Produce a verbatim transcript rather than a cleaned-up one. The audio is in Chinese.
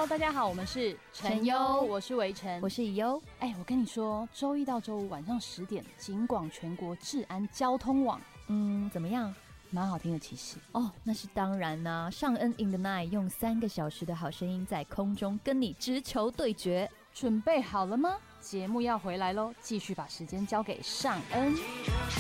Hello， 大家好，我们是陈优， 我是维晨， 我是以优。 哎，我跟你说，周一到周五晚上十点，警广全国治安交通网， 嗯，怎么样？ 蛮好听的，其实哦，那是当然啦、啊。尚恩 in the night 用三个小时的好声音在空中跟你直球对决， 准备好了吗？节目要回来喽，继续把时间交给尚恩。